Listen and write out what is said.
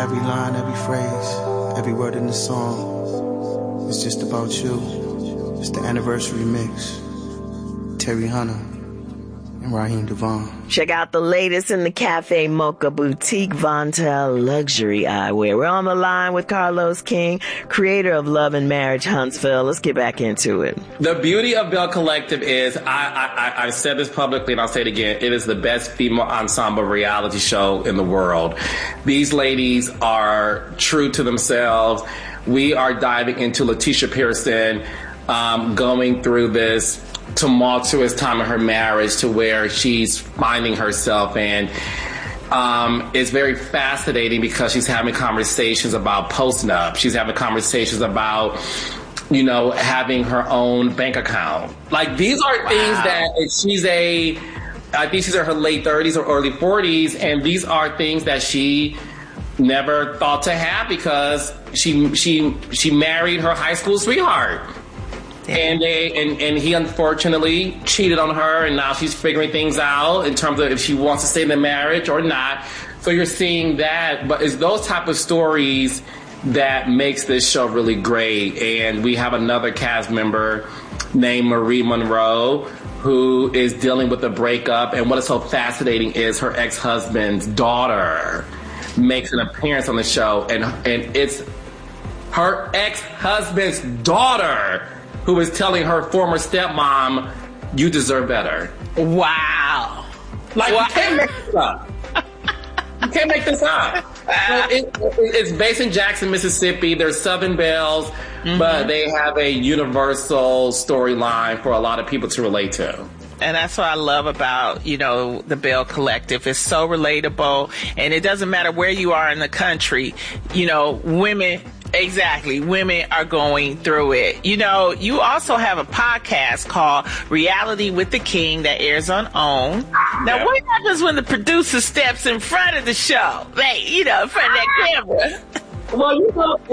Every line, every phrase, every word in the song is just about you. It's the anniversary mix. Terry Hunter and Raheem Devon. Check out the latest in the Cafe Mocha Boutique Vontel Luxury Eyewear. We're on the line with Carlos King, creator of Love and Marriage Huntsville. Let's get back into it. The beauty of Bell Collective is, I've said this publicly and I'll say it again, it is the best female ensemble reality show in the world. These ladies are true to themselves. We are diving into Letitia Pearson, going through this tumultuous time in her marriage to where she's finding herself, and it's very fascinating because she's having conversations about post-nup. She's having conversations about, you know, having her own bank account. Like, these are things that I think she's in her late 30s or early 40s, and these are things that she never thought to have because she married her high school sweetheart. And he unfortunately cheated on her, and now she's figuring things out in terms of if she wants to stay in the marriage or not. So you're seeing that, but it's those type of stories that makes this show really great. And we have another cast member named Marie Monroe who is dealing with a breakup, and what is so fascinating is her ex-husband's daughter makes an appearance on the show, and it's her ex-husband's daughter who is telling her former stepmom, you deserve better. Wow. Like, you can't make this up. You can't make this up. So it's based in Jackson, Mississippi. There's Southern Bells, but they have a universal storyline for a lot of people to relate to. And that's what I love about, you know, the Bell Collective. It's so relatable, and it doesn't matter where you are in the country. You know, women are going through it. You know, you also have a podcast called Reality with the King that airs on OWN. Now, what happens when the producer steps in front of the show? Like, you know, in front of that camera? Well, you know,